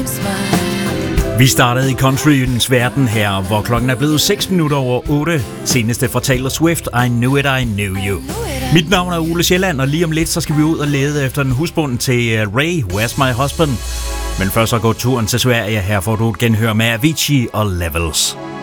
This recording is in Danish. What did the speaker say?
Vi startede i countryens verden her, hvor klokken er blevet 6 minutter over 8. Seneste fra Taylor Swift, I Knew It, I Knew You. Mit navn er Ole Sjælland, og lige om lidt så skal vi ud og lede efter en husbund til Ray, Where's My Husband. Men først så går turen til Sverige. Her får du et genhør med Avicii og Levels.